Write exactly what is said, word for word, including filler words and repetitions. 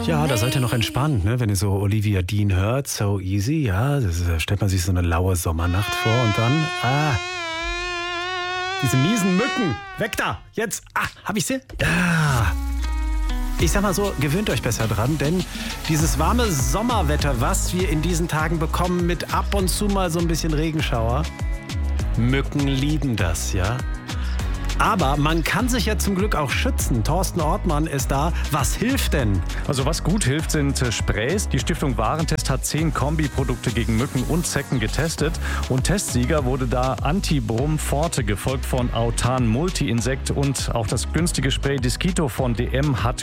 Ja, da seid ihr noch entspannt, ne? Wenn ihr so Olivia Dean hört, So Easy, ja, das ist, da stellt man sich so eine laue Sommernacht vor und dann, ah, diese miesen Mücken, weg da, jetzt, ah, hab ich sie? Ja. Ich sag mal so, gewöhnt euch besser dran, denn dieses warme Sommerwetter, was wir in diesen Tagen bekommen, mit ab und zu mal so ein bisschen Regenschauer, Mücken lieben das, ja. Aber man kann sich ja zum Glück auch schützen. Thorsten Ortmann ist da. Was hilft denn? Also was gut hilft, sind Sprays. Die Stiftung Warentest hat zehn Kombiprodukte gegen Mücken und Zecken getestet. Und Testsieger wurde da Antibrum Forte, gefolgt von Autan Multi-Insekt. Und auch das günstige Spray Disquito von D M hat